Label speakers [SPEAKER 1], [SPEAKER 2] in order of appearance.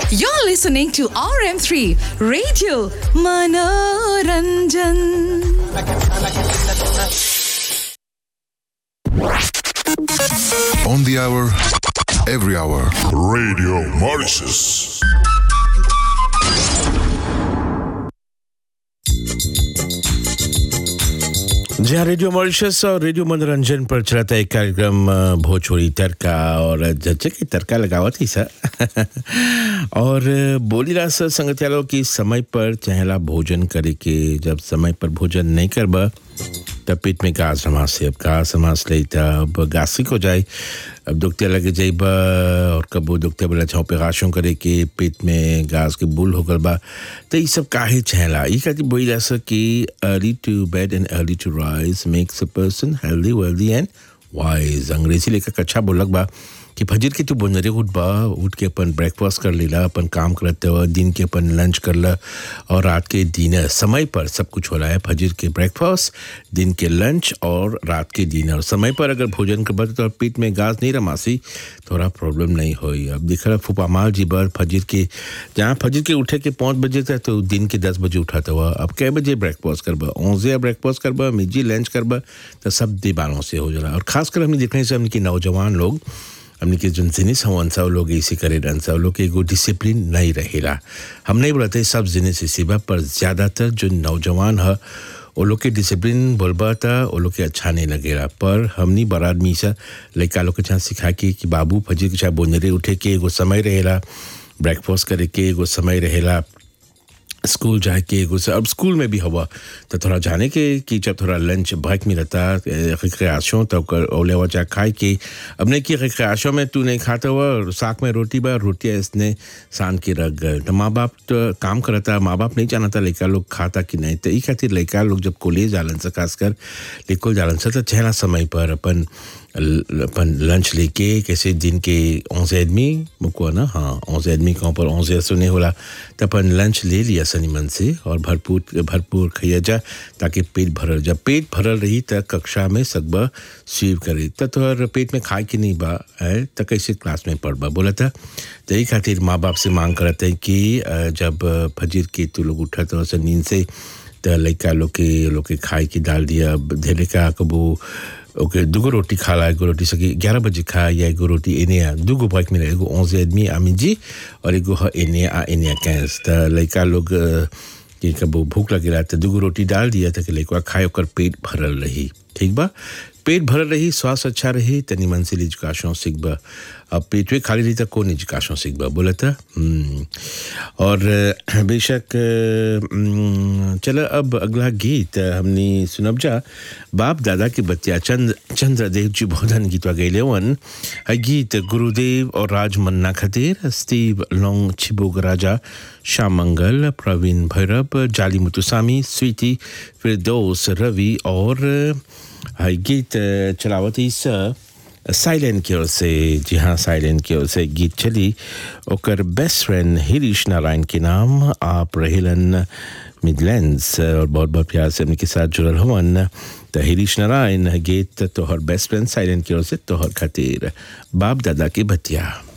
[SPEAKER 1] You're listening to RM3 Radio Manoranjan.
[SPEAKER 2] On the hour, every hour. Radio Mauritius.
[SPEAKER 3] जी हाँ, radio Mauritius और radio मनोरंजन पर चलाता है कार्यक्रम भोजपुरी तड़का और जज्जे की तड़का लगावत ही सर और बोली रहा सर संगतियालों की समय पर चहला भोजन करे के जब समय पर भोजन नहीं करबा तब पेट में गाज रमास से अब गाज रमास ले तब गासिक हो जाए अब दुखते लगे जाइबा और कबो दुखते बोला छाव पे गाशों करे के पेट में गाज के बुल हो गल बा तो ये सब काहे चहला ये कहती बोली रहा सर कि early to bed and early to rise makes a person healthy, wealthy and wise. अंग्रेजी लेकर कच्छा बोलक बा कि फजर के तू बुनरे उठ के अपन ब्रेकफास्ट कर लेला अपन काम करते हुए दिन के अपन लंच कर ला और रात के डिनर समय पर सब कुछ हो रहा है फजर के ब्रेकफास्ट दिन के लंच और रात के डिनर समय पर अगर भोजन कर तो पेट में गाज नहीं रमासी थोड़ा प्रॉब्लम नहीं होई अब दिख रहा फुपामाल जी बर फजर के जहाँ फजर के उठे के 5 बजे तक तो दिन के 10 बजे उठाता हुआ अब कै बजे ब्रेकफास्ट करबा 11 ब्रेकफास्ट करबा मिजी लंच करबा तो सब दीवानों से हो जाला और खासकर हमने देखने से हमने नौजवान लोग हमने के जो जिनिस हवन सब लोग ऐसे करे रन सब लोग के एगो डिसिप्लिन नहीं रहेला हम नहीं बोलते सब जिनिस सिवा पर ज़्यादातर जो नौजवान है वो लोग के डिसिप्लिन बोलबा था वो लोग के अच्छा नहीं लगेला पर हमनी बड़ा आदमी से लड़का लोग के छाँ सिखा के कि बाबू फजर के छाँ बोनरे उठे के एगो समय रहेला ब्रेकफास्ट करे के एगो समय रहेला स्कूल जाके अब स्कूल में भी हुआ तो थोड़ा जाने के कि जब थोड़ा लंच ब्रेक में रहता रिक्रिएशन तो ओले हुआ जा खाए के अब नहीं कि रिक्रिएशन में तू नहीं खाता हुआ साग में रोटी बा रोटियाँ इसने सान के रख गए तो माँ बाप तो काम करता माँ बाप नहीं जानता लड़का लोग खाता कि नहीं तो ये खातिर लड़का लोग जब कॉलेज जालन से खासकर लेकोल जालन से तो चहला समय पर अपन लंच लेके कैसे दिन के 11 आदमी मुको ना हाँ 11 आदमी कहाँ पर 11 सुने होला तो अपन लंच ले लिया सनीमन से और भरपूर खाइया जा ताकि पेट भरल जब पेट भरल रही तो कक्षा में सकबा स्वीव करे तो तोहर पेट में खाए कि नहीं बा है तो कैसे क्लास में पढ़बा बोला था तो यही खातिर माँ बाप से मांग करते हैं कि जब फजर के तू लोग उठा तो नींद से तो लड़का लोग के खाए की डाल दिया धेरे का कबू ओके दुगो रोटी खा ला एगो रोटी सके 11 बजे खा या एगो रोटी एने दुगो ब्रेक मिला एगो 11 आदमी आमी जी और एगो एने 15 त लड़का लोग कि कबो भूख लगेला तो दुगो रोटी डाल दिया था कि लड़का खाए ओकर पेट भरल रही ठीक बा पेट भरल रही स्वास्थ्य अच्छा रही तनी मन से एजुकेशन सीखबा अब पेटवे खाली रही तो कौन एजुकेशन सीखबा बोला था और बेशक चलो अब अगला गीत हमने सुनब जा बाप दादा के बच्चा चंद्रदेव जी बोधन गीतवा गैले वन है गीत गुरुदेव और राज मन्ना खतीर स्टीव लोंग छिबोग राजा श्याम मंगल प्रवीण भैरव जाली मुतुसामी स्वीटी फिरदौस रवि और है गीत चलावती साइलेंट की ओर से जी हाँ साइलेंट की ओर से गीत चली ओकर बेस्ट फ्रेंड हिरीश नारायण के नाम आप रहेलन मिडलैंड्स और बहुत बहुत प्यार से उनके साथ जुड़ल हवन तो हिरीश नारायण गीत तोहर बेस्ट फ्रेंड साइलेंट की ओर से तोहर खातिर बाप दादा के बतिया